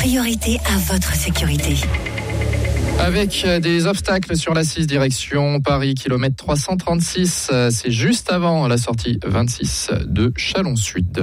priorité à votre sécurité. Avec des obstacles sur la 6 direction Paris, kilomètre 336, c'est juste avant la sortie 26 de Chalon-Sud.